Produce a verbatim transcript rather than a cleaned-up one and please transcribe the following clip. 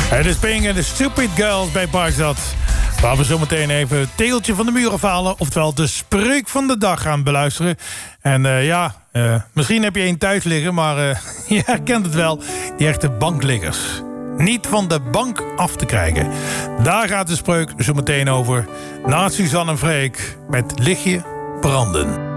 Het is Pink en de Stupid Girls bij Parkstad. Waar we zo meteen even het tegeltje van de muren halen. Oftewel de spreuk van de dag gaan beluisteren. En uh, ja, uh, misschien heb je één thuis liggen, maar uh, je herkent het wel. Die echte bankliggers. Niet van de bank af te krijgen. Daar gaat de spreuk zo meteen over. Na Suzanne en Freek met Lichtje branden.